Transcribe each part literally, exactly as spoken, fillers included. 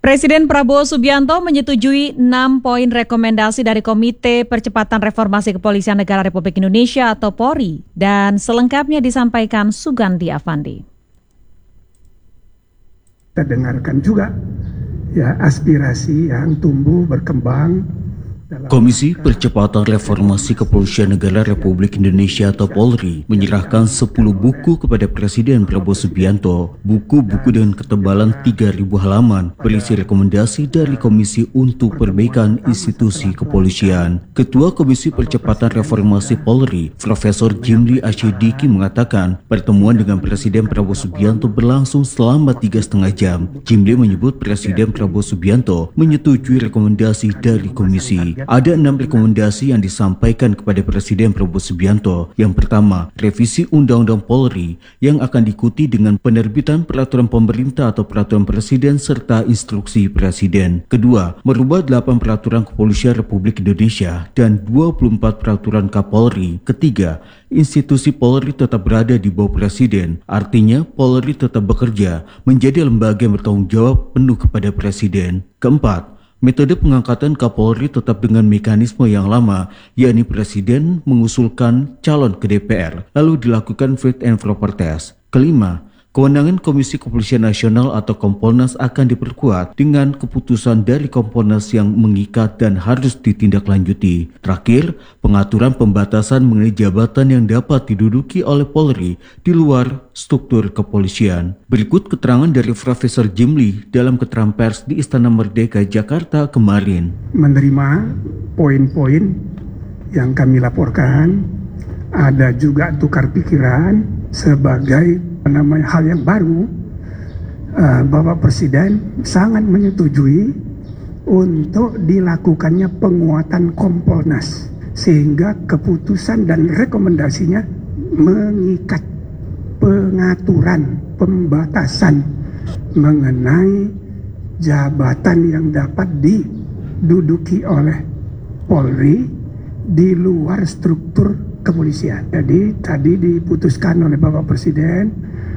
Presiden Prabowo Subianto menyetujui enam poin rekomendasi dari Komite Percepatan Reformasi Kepolisian Negara Republik Indonesia atau Polri dan selengkapnya disampaikan Sugandi Avandi. Kita dengarkan juga ya aspirasi yang tumbuh berkembang. Komisi Percepatan Reformasi Kepolisian Negara Republik Indonesia atau Polri menyerahkan sepuluh buku kepada Presiden Prabowo Subianto. Buku-buku dengan ketebalan tiga ribu halaman berisi rekomendasi dari Komisi untuk perbaikan institusi kepolisian. Ketua Komisi Percepatan Reformasi Polri, Profesor Jimli Asyidiki mengatakan pertemuan dengan Presiden Prabowo Subianto berlangsung selama tiga setengah jam. Jimli menyebut Presiden Prabowo Subianto menyetujui rekomendasi dari Komisi. Ada enam rekomendasi yang disampaikan kepada Presiden Prabowo Subianto. Yang pertama, revisi Undang-Undang Polri yang akan diikuti dengan penerbitan peraturan pemerintah atau peraturan Presiden serta instruksi Presiden. Kedua, merubah delapan peraturan kepolisian Republik Indonesia dan dua puluh empat peraturan Kapolri. Ketiga, institusi Polri tetap berada di bawah Presiden. Artinya, Polri tetap bekerja menjadi lembaga yang bertanggung jawab penuh kepada Presiden. Keempat, metode pengangkatan Kapolri tetap dengan mekanisme yang lama, yakni Presiden mengusulkan calon ke D P R, lalu dilakukan fit and proper test. Kelima, kewenangan Komisi Kepolisian Nasional atau Kompolnas akan diperkuat dengan keputusan dari Kompolnas yang mengikat dan harus ditindaklanjuti. Terakhir, pengaturan pembatasan mengenai jabatan yang dapat diduduki oleh Polri di luar struktur kepolisian. Berikut keterangan dari Profesor Jimli dalam keterangan pers di Istana Merdeka, Jakarta kemarin. Menerima poin-poin yang kami laporkan, ada juga tukar pikiran sebagai namanya hal yang baru. uh, Bapak Presiden sangat menyetujui untuk dilakukannya penguatan Kompolnas sehingga keputusan dan rekomendasinya mengikat pengaturan pembatasan mengenai jabatan yang dapat diduduki oleh Polri di luar struktur kepolisian. Jadi tadi diputuskan oleh Bapak Presiden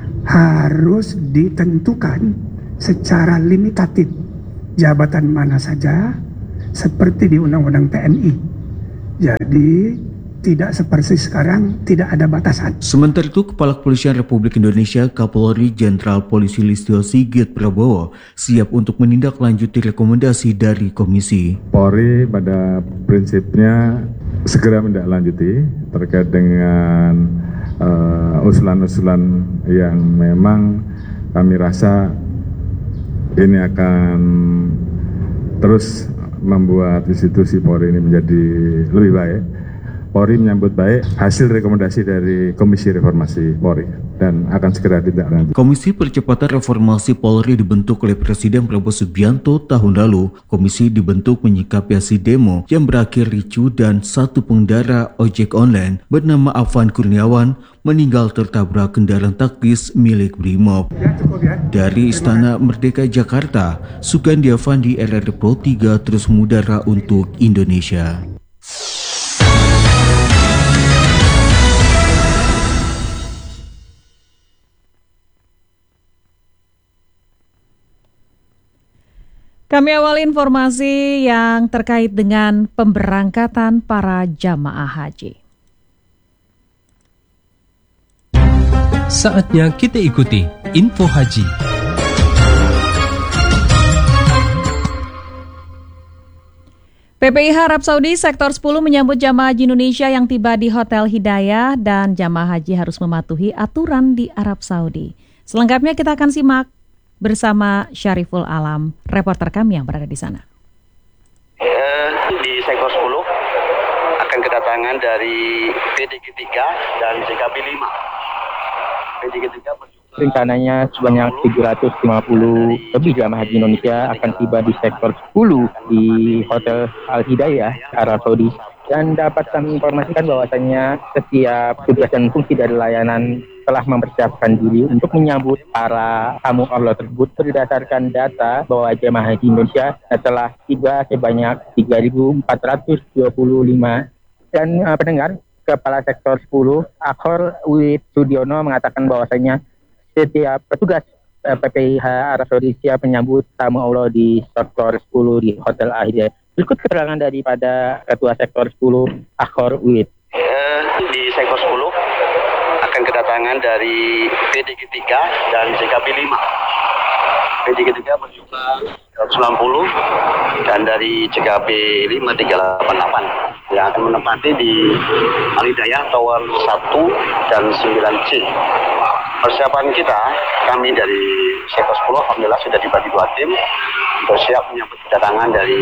harus ditentukan secara limitatif jabatan mana saja seperti di Undang-Undang T N I. Jadi tidak seperti sekarang, tidak ada batasan. Sementara itu, Kepala Kepolisian Republik Indonesia Kapolri Jenderal Polisi Listio Sigit Prabowo siap untuk menindaklanjuti rekomendasi dari Komisi. Polri pada prinsipnya segera menindaklanjuti terkait dengan uh, usulan-usulan yang memang kami rasa ini akan terus membuat institusi Polri ini menjadi lebih baik. Polri menyambut baik hasil rekomendasi dari Komisi Reformasi Polri dan akan segera ditindaklanjuti. Komisi Percepatan Reformasi Polri dibentuk oleh Presiden Prabowo Subianto tahun lalu. Komisi dibentuk menyikapi aksi demo yang berakhir ricuh dan satu pengendara ojek online bernama Afan Kurniawan meninggal tertabrak kendaraan taktis milik Brimob. Dari Istana Merdeka Jakarta, Sugandi Avandi, R R I Pro tiga terus mengudara untuk Indonesia. Kami awali informasi yang terkait dengan pemberangkatan para jamaah haji. Saatnya kita ikuti info haji. P P I H Arab Saudi Sektor sepuluh menyambut jamaah haji Indonesia yang tiba di Hotel Hidayah dan jamaah haji harus mematuhi aturan di Arab Saudi. Selengkapnya kita akan simak bersama Syariful Alam, reporter kami yang berada di sana. Eh, di sektor sepuluh akan kedatangan dari P D G tiga dan C K B lima. P D G tiga rencananya sebanyak tujuh ratus lima puluh lebih jamaah haji Indonesia akan tiba di sektor sepuluh di Hotel Al Hidayah, Arab Saudi. Dan dapat kami informasikan bahwasannya setiap tugas dan fungsi dari layanan telah mempersiapkan diri untuk menyambut para tamu Allah tersebut berdasarkan data bahwa jemaah haji Indonesia telah tiba sebanyak tiga ribu empat ratus dua puluh lima. Dan uh, pendengar, Kepala Sektor sepuluh Akhor Wid Sudiono mengatakan bahwasanya setiap petugas P P I H Arab Saudi siap menyambut tamu Allah di sektor sepuluh di Hotel Al Hidayah. Berikut keterangan daripada Ketua Sektor sepuluh, Akhor Wid. Eh, di Sektor sepuluh akan kedatangan dari P D G tiga dan J K B lima. P D G tiga berjumlah seratus sembilan puluh dan dari J K B lima tiga delapan delapan yang akan menempati di Al Hidayah Tower satu dan sembilan C. Persiapan kita, kami dari Sektor sepuluh alhamdulillah sudah dibagi dua tim bersiap menyambut kedatangan dari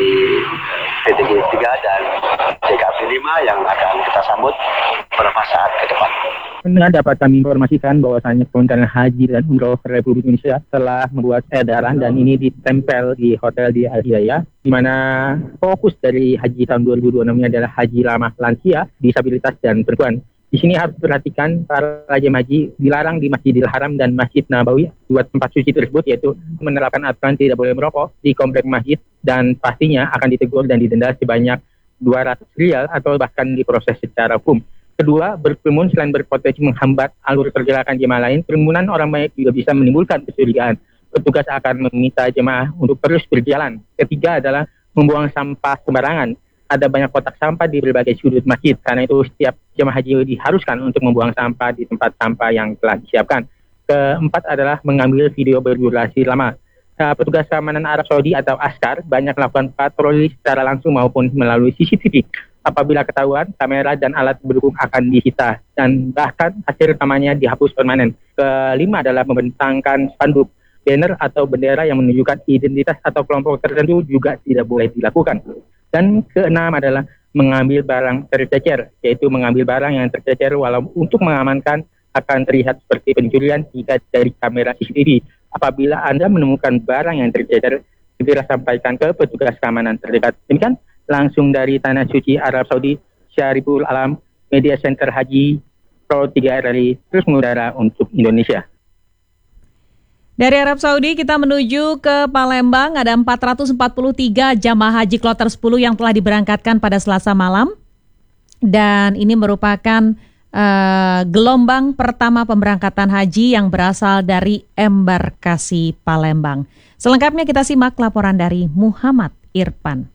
P D G tiga dan J K B lima yang akan kita sambut beberapa saat ke depan. Dengan dapat kami informasikan bahwasanya Kementerian Haji dan Umroh Republik Indonesia telah membuat edaran dan ini ditempel di hotel di Al Hidayah, di mana fokus dari haji tahun dua ribu dua puluh enam ini adalah haji ramah lansia, disabilitas dan perempuan. Di sini harus perhatikan para jemaah haji dilarang di Masjidil Haram dan Masjid Nabawi, dua tempat suci tersebut, yaitu menerapkan aturan tidak boleh merokok di komplek masjid dan pastinya akan ditegur dan didenda sebanyak dua ratus rial atau bahkan diproses secara hukum. Kedua, berkerumun selain berpotensi menghambat alur pergerakan jemaah lain, kerumunan orang banyak juga bisa menimbulkan kecurigaan. Petugas akan meminta jemaah untuk terus berjalan. Ketiga adalah membuang sampah sembarangan. Ada banyak kotak sampah di berbagai sudut masjid. Karena itu setiap jemaah haji diharuskan untuk membuang sampah di tempat sampah yang telah disiapkan. Keempat adalah mengambil video berdurasi lama. Uh, petugas keamanan Arab Saudi atau Askar banyak melakukan patroli secara langsung maupun melalui C C T V. Apabila ketahuan, kamera dan alat pendukung akan disita dan bahkan hasil rekamannya dihapus permanen. Kelima adalah membentangkan spanduk, banner atau bendera yang menunjukkan identitas atau kelompok tertentu juga tidak boleh dilakukan. Dan keenam adalah mengambil barang tercecer, yaitu mengambil barang yang tercecer walau untuk mengamankan akan terlihat seperti pencurian jika dari kamera C C T V. Apabila Anda menemukan barang yang tercecer, segera sampaikan ke petugas keamanan terdekat. Demikian langsung dari Tanah Suci Arab Saudi, Syariful Alam, Media Center Haji Pro tiga R I, terus mengudara untuk Indonesia. Dari Arab Saudi kita menuju ke Palembang, ada empat ratus empat puluh tiga jamaah haji kloter sepuluh yang telah diberangkatkan pada Selasa malam. Dan ini merupakan uh, gelombang pertama pemberangkatan haji yang berasal dari embarkasi Palembang. Selengkapnya kita simak laporan dari Muhammad Irfan.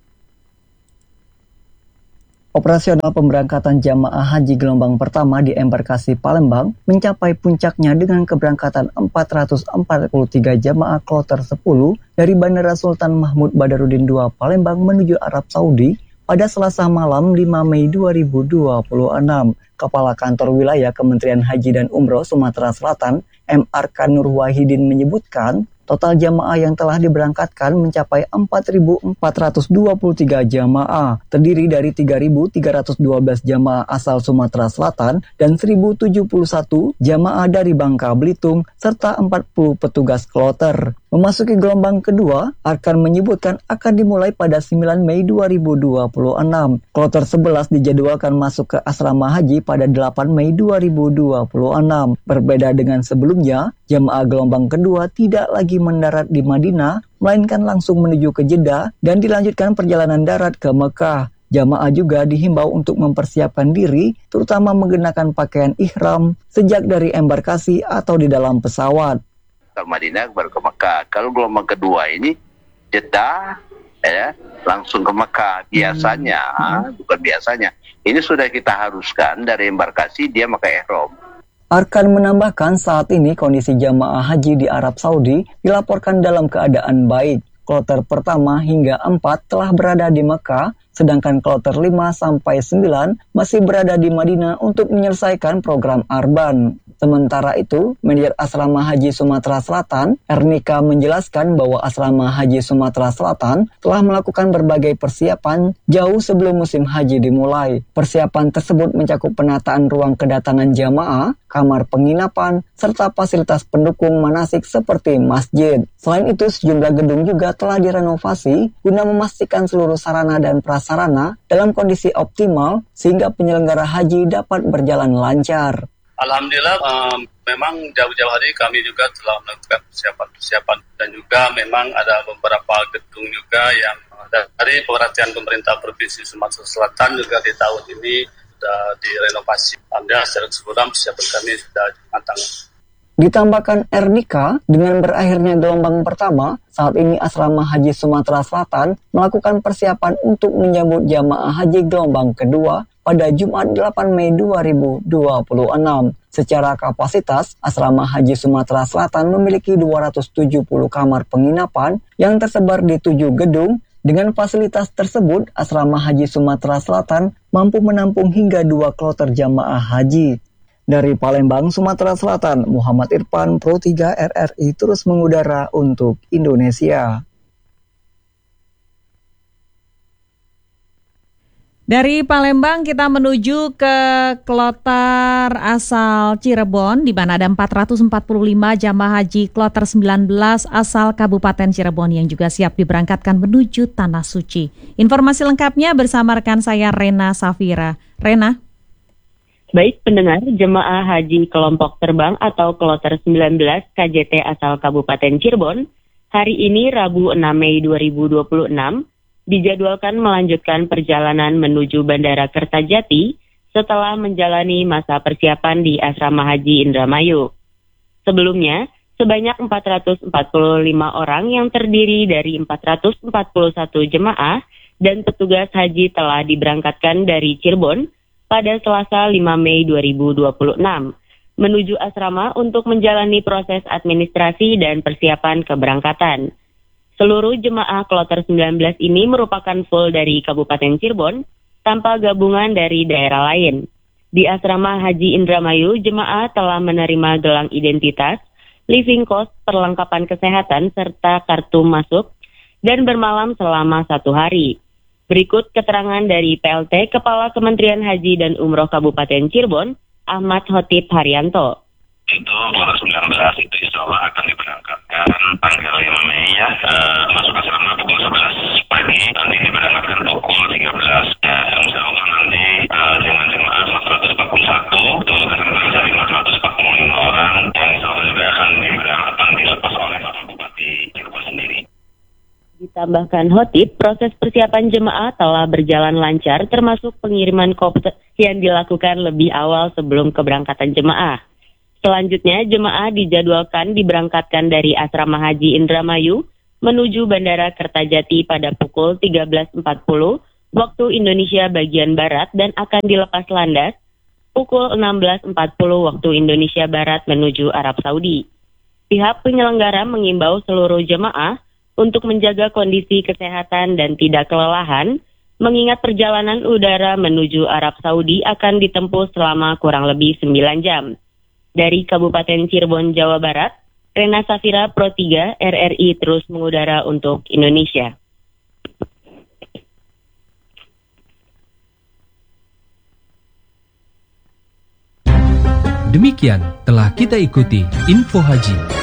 Operasional pemberangkatan jamaah haji gelombang pertama di embarkasi Palembang mencapai puncaknya dengan keberangkatan empat ratus empat puluh tiga jamaah kloter sepuluh dari Bandara Sultan Mahmud Badarudin kedua Palembang menuju Arab Saudi pada Selasa malam lima Mei dua ribu dua puluh enam. Kepala Kantor Wilayah Kementerian Haji dan Umroh Sumatera Selatan, M R K Nur Wahidin menyebutkan, total jamaah yang telah diberangkatkan mencapai empat ribu empat ratus dua puluh tiga jamaah, terdiri dari tiga ribu tiga ratus dua belas jamaah asal Sumatera Selatan dan seribu tujuh puluh satu jamaah dari Bangka Belitung, serta empat puluh petugas kloter. Memasuki gelombang kedua, Arkan menyebutkan akan dimulai pada sembilan Mei dua ribu dua puluh enam. Kloter sebelas dijadwalkan masuk ke asrama haji pada delapan Mei dua ribu dua puluh enam. Berbeda dengan sebelumnya, jamaah gelombang kedua tidak lagi mendarat di Madinah, melainkan langsung menuju ke Jeddah dan dilanjutkan perjalanan darat ke Mekah. Jamaah juga dihimbau untuk mempersiapkan diri, terutama mengenakan pakaian ihram sejak dari embarkasi atau di dalam pesawat. Kalau Madinah baru ke Mekah. Kalau gelombang kedua ini Jeddah, ya, langsung ke Mekah. Biasanya, hmm. bukan biasanya. Ini sudah kita haruskan dari embarkasi dia pakai ihram. Arkan menambahkan saat ini kondisi jamaah haji di Arab Saudi dilaporkan dalam keadaan baik. Kloter pertama hingga empat telah berada di Mekah, sedangkan kloter lima sampai sembilan masih berada di Madinah untuk menyelesaikan program Arban. Sementara itu, Manajer Asrama Haji Sumatera Selatan, Ernika, menjelaskan bahwa Asrama Haji Sumatera Selatan telah melakukan berbagai persiapan jauh sebelum musim haji dimulai. Persiapan tersebut mencakup penataan ruang kedatangan jamaah, kamar penginapan, serta fasilitas pendukung manasik seperti masjid. Selain itu, sejumlah gedung juga telah direnovasi guna memastikan seluruh sarana dan prasarana dalam kondisi optimal sehingga penyelenggara haji dapat berjalan lancar. Alhamdulillah, um, memang jauh-jauh hari kami juga telah melakukan persiapan-persiapan dan juga memang ada beberapa gedung juga yang dari perhatian pemerintah Provinsi Sumatera Selatan juga di tahun ini sudah direnovasi. Alhamdulillah secara keseluruhan persiapan kami sudah matang. Ditambahkan Erdika, dengan berakhirnya gelombang pertama, saat ini Asrama Haji Sumatera Selatan melakukan persiapan untuk menyambut jamaah haji gelombang kedua pada Jumat delapan Mei dua ribu dua puluh enam. Secara kapasitas, Asrama Haji Sumatera Selatan memiliki dua ratus tujuh puluh kamar penginapan yang tersebar di tujuh gedung. Dengan fasilitas tersebut, Asrama Haji Sumatera Selatan mampu menampung hingga dua kloter jamaah haji. Dari Palembang, Sumatera Selatan, Muhammad Irfan, Pro tiga R R I terus mengudara untuk Indonesia. Dari Palembang kita menuju ke kloter asal Cirebon, di mana ada empat ratus empat puluh lima jamaah haji kloter sembilan belas asal Kabupaten Cirebon yang juga siap diberangkatkan menuju Tanah Suci. Informasi lengkapnya bersama rekan saya Rena Safira. Rena. Baik pendengar, jemaah haji kelompok terbang atau kloter sembilan belas K J T asal Kabupaten Cirebon, hari ini Rabu enam Mei dua ribu dua puluh enam, dijadwalkan melanjutkan perjalanan menuju Bandara Kertajati setelah menjalani masa persiapan di Asrama Haji Indramayu. Sebelumnya, sebanyak empat ratus empat puluh lima orang yang terdiri dari empat ratus empat puluh satu jemaah dan petugas haji telah diberangkatkan dari Cirebon pada Selasa lima Mei dua ribu dua puluh enam menuju asrama untuk menjalani proses administrasi dan persiapan keberangkatan. Seluruh jemaah kloter sembilan belas ini merupakan full dari Kabupaten Cirebon tanpa gabungan dari daerah lain. Di Asrama Haji Indramayu, jemaah telah menerima gelang identitas, living cost, perlengkapan kesehatan, serta kartu masuk dan bermalam selama satu hari. Berikut keterangan dari P L T Kepala Kementerian Haji dan Umroh Kabupaten Cirebon, Ahmad Khotib Haryanto. Itu kloter sembilan belas itu insya Allah akan diberangkatkan tanggal lima Mei ya, e, masuk asrama pukul sebelas pagi, nanti diberangkatkan pukul tiga belas. Ya, insya Allah nanti e, dengan jemaah empat ratus empat puluh satu, itu keseluruhan dari empat ratus empat puluh lima orang, yang insya Allah juga akan diberangkatkan dilepas oleh Bapak Bupati Cirebon sendiri. Ditambahkan Khotib, proses persiapan jemaah telah berjalan lancar termasuk pengiriman kopter yang dilakukan lebih awal sebelum keberangkatan jemaah. Selanjutnya, jemaah dijadwalkan diberangkatkan dari Asrama Haji Indramayu menuju Bandara Kertajati pada pukul tiga belas empat puluh waktu Indonesia bagian Barat dan akan dilepas landas pukul enam belas empat puluh waktu Indonesia Barat menuju Arab Saudi. Pihak penyelenggara mengimbau seluruh jemaah untuk menjaga kondisi kesehatan dan tidak kelelahan, mengingat perjalanan udara menuju Arab Saudi akan ditempuh selama kurang lebih sembilan jam. Dari Kabupaten Cirebon, Jawa Barat, Rena Safira, Pro tiga R R I terus mengudara untuk Indonesia. Demikian telah kita ikuti Info Haji.